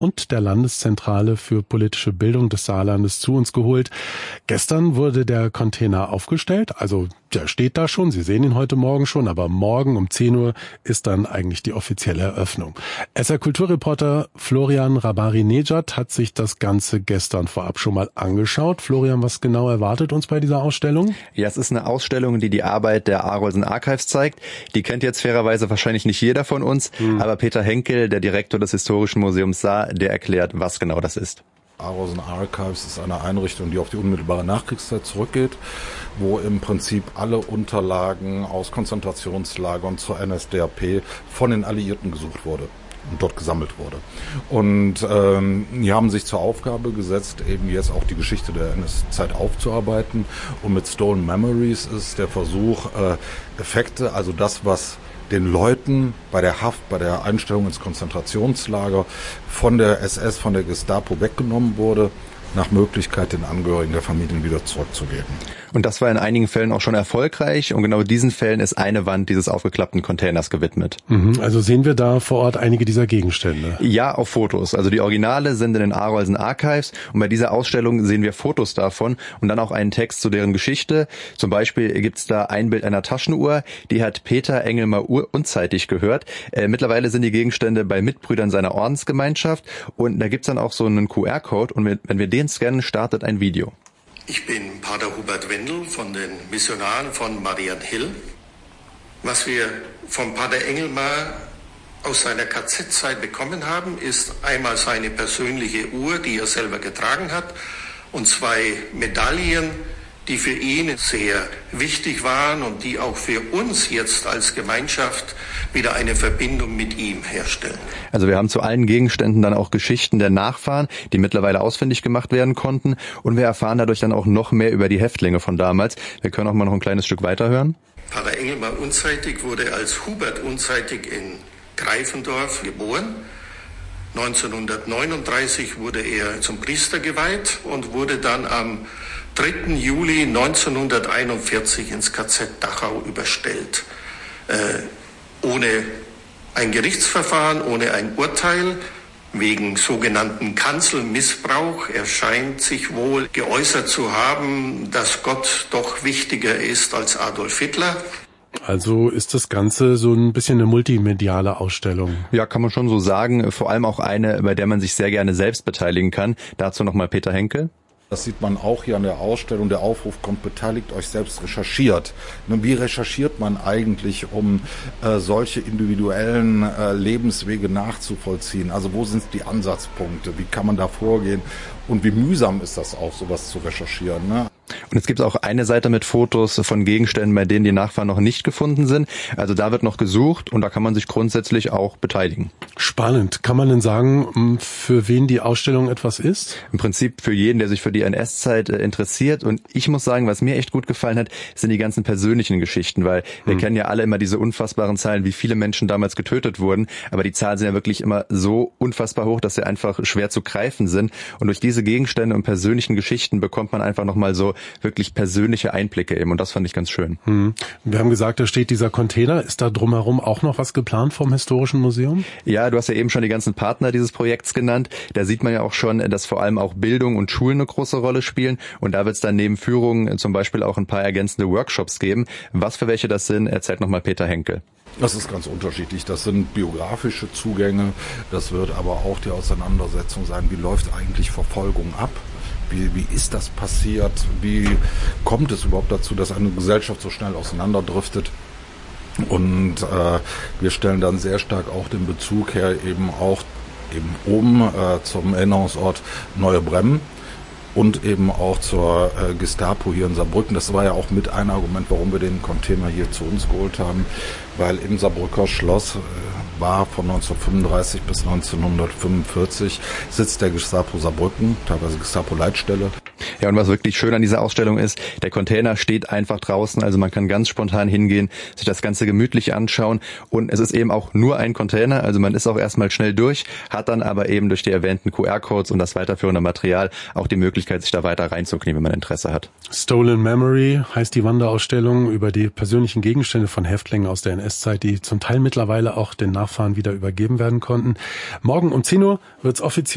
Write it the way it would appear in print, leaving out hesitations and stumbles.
und der Landeszentrale für politische Bildung des Saarlandes zu uns geholt. Gestern wurde der Container aufgestellt, also der steht da schon, Sie sehen ihn heute Morgen schon, aber morgen um 10 Uhr ist dann eigentlich die offizielle Eröffnung. SR-Kulturreporter Florian Rabari-Nejad hat sich das Ganze gestern vorab schon mal angeschaut. Florian, was genau erwartet uns bei dieser Ausstellung? Ja, es ist eine Ausstellung, die die Arbeit der Arolsen Archives zeigt. Die kennt jetzt fairerweise wahrscheinlich nicht jeder von uns, aber Peter Henkel, der Direktor des Historischen Museums Saar, der erklärt, was genau das ist. Arolsen Archives ist eine Einrichtung, die auf die unmittelbare Nachkriegszeit zurückgeht, wo im Prinzip alle Unterlagen aus Konzentrationslagern zur NSDAP von den Alliierten gesucht wurde und dort gesammelt wurde. Und die haben sich zur Aufgabe gesetzt, eben jetzt auch die Geschichte der NS-Zeit aufzuarbeiten. Und mit Stolen Memories ist der Versuch, Effekte, also das, was den Leuten bei der Haft, bei der Einstellung ins Konzentrationslager von der SS, von der Gestapo weggenommen wurde, nach Möglichkeit den Angehörigen der Familien wieder zurückzugeben. Und das war in einigen Fällen auch schon erfolgreich und genau diesen Fällen ist eine Wand dieses aufgeklappten Containers gewidmet. Also sehen wir da vor Ort einige dieser Gegenstände? Ja, auf Fotos. Also die Originale sind in den Arolsen Archives und bei dieser Ausstellung sehen wir Fotos davon und dann auch einen Text zu deren Geschichte. Zum Beispiel gibt's da ein Bild einer Taschenuhr, die hat Peter Engelmar unzeitig gehört. Mittlerweile sind die Gegenstände bei Mitbrüdern seiner Ordensgemeinschaft und da gibt's dann auch so einen QR-Code und wenn wir den scannen, startet ein Video. Ich bin Pater Hubert Wendel von den Missionaren von Marienhill. Was wir vom Pater Engelmar aus seiner KZ-Zeit bekommen haben, ist einmal seine persönliche Uhr, die er selber getragen hat, und 2 Medaillen, die für ihn sehr wichtig waren und die auch für uns jetzt als Gemeinschaft wieder eine Verbindung mit ihm herstellen. Also wir haben zu allen Gegenständen dann auch Geschichten der Nachfahren, die mittlerweile ausfindig gemacht werden konnten und wir erfahren dadurch dann auch noch mehr über die Häftlinge von damals. Wir können auch mal noch ein kleines Stück weiterhören. Pater Engelmar Unzeitig wurde als Hubert Unzeitig in Greifendorf geboren. 1939 wurde er zum Priester geweiht und wurde dann am 3. Juli 1941 ins KZ Dachau überstellt. Ohne ein Gerichtsverfahren, ohne ein Urteil, wegen sogenannten Kanzelmissbrauch. Er scheint sich wohl geäußert zu haben, dass Gott doch wichtiger ist als Adolf Hitler. Also ist das Ganze so ein bisschen eine multimediale Ausstellung. Ja, kann man schon so sagen. Vor allem auch eine, bei der man sich sehr gerne selbst beteiligen kann. Dazu nochmal Peter Henkel. Das sieht man auch hier an der Ausstellung. Der Aufruf kommt, beteiligt euch selbst, recherchiert. Wie recherchiert man eigentlich, um solche individuellen Lebenswege nachzuvollziehen? Also wo sind die Ansatzpunkte? Wie kann man da vorgehen? Und wie mühsam ist das auch, sowas zu recherchieren, ne? Und es gibt auch eine Seite mit Fotos von Gegenständen, bei denen die Nachfahren noch nicht gefunden sind. Also da wird noch gesucht und da kann man sich grundsätzlich auch beteiligen. Spannend. Kann man denn sagen, für wen die Ausstellung etwas ist? Im Prinzip für jeden, der sich für die NS-Zeit interessiert. Und ich muss sagen, was mir echt gut gefallen hat, sind die ganzen persönlichen Geschichten, weil wir kennen ja alle immer diese unfassbaren Zahlen, wie viele Menschen damals getötet wurden. Aber die Zahlen sind ja wirklich immer so unfassbar hoch, dass sie einfach schwer zu greifen sind. Und durch diese Gegenstände und persönlichen Geschichten bekommt man einfach nochmal so wirklich persönliche Einblicke eben und das fand ich ganz schön. Wir haben gesagt, da steht dieser Container. Ist da drumherum auch noch was geplant vom Historischen Museum? Ja, du hast ja eben schon die ganzen Partner dieses Projekts genannt. Da sieht man ja auch schon, dass vor allem auch Bildung und Schulen eine große Rolle spielen und da wird es dann neben Führungen zum Beispiel auch ein paar ergänzende Workshops geben. Was für welche das sind, erzählt nochmal Peter Henkel. Das ist ganz unterschiedlich. Das sind biografische Zugänge. Das wird aber auch die Auseinandersetzung sein, wie läuft eigentlich Verfolgung ab? Wie ist das passiert? Wie kommt es überhaupt dazu, dass eine Gesellschaft so schnell auseinanderdriftet? Und wir stellen dann sehr stark auch den Bezug her eben oben zum Erinnerungsort Neue Bremmen und eben auch zur Gestapo hier in Saarbrücken. Das war ja auch mit ein Argument, warum wir den Container hier zu uns geholt haben, weil im Saarbrücker Schloss war von 1935 bis 1945 Sitz der Gestapo Saarbrücken, teilweise Gestapo-Leitstelle. Ja, und was wirklich schön an dieser Ausstellung ist, der Container steht einfach draußen, also man kann ganz spontan hingehen, sich das Ganze gemütlich anschauen und es ist eben auch nur ein Container, also man ist auch erstmal schnell durch, hat dann aber eben durch die erwähnten QR-Codes und das weiterführende Material auch die Möglichkeit, sich da weiter reinzuknien, wenn man Interesse hat. Stolen Memory heißt die Wanderausstellung über die persönlichen Gegenstände von Häftlingen aus der NS-Zeit, die zum Teil mittlerweile auch den Nachfahren wieder übergeben werden konnten. Morgen um 10 Uhr wird's offiziell